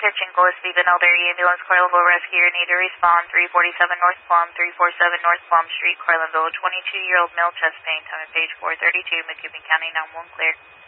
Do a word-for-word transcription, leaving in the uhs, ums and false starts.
pitch and Gillespie, Stephen Elderry Ambulance, Carlinville Rescue, need to respond, three forty-seven North Plum, three forty-seven North Plum Street, Carlinville, twenty-two-year-old male chest pain, time of page four thirty-two, McCubbin County, nine one clear.